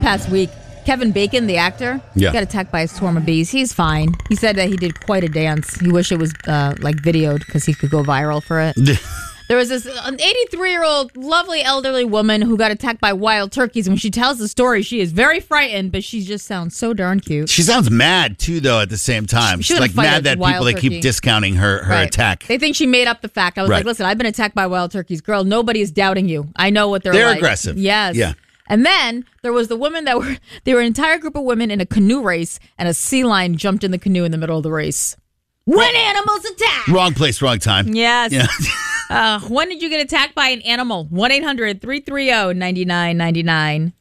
past week. Kevin Bacon, the actor, got attacked by a swarm of bees. He's fine. He said that he did quite a dance. He wished it was videoed because he could go viral for it. There was an 83-year-old lovely elderly woman who got attacked by wild turkeys. And when she tells the story, she is very frightened, but she just sounds so darn cute. She sounds mad, too, though, at the same time. She's like mad that people, they keep discounting her attack. They think she made up the fact. I was like, listen, I've been attacked by wild turkeys. Girl, nobody is doubting you. I know what they're like. They're aggressive. Yes. Yeah. And then there was the women they were an entire group of women in a canoe race, and a sea lion jumped in the canoe in the middle of the race. When animals attack! Wrong place, wrong time. Yes. Yeah. When did you get attacked by an animal? 1-800-330-9999.